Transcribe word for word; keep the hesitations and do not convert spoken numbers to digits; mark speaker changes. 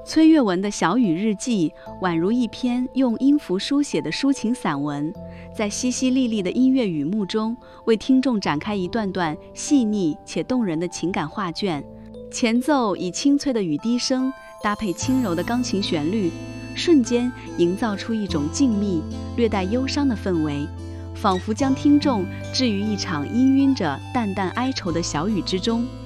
Speaker 1: 崔月文的小雨日记宛如一篇用音符书写的抒情散文，在淅淅沥沥的音乐雨幕中，为听众展开一段段细腻且动人的情感画卷。前奏以清脆的雨滴声搭配轻柔的钢琴旋律，瞬间营造出一种静谧、略带忧伤的氛围，仿佛将听众置于一场氤氲着淡淡哀愁的小雨之中。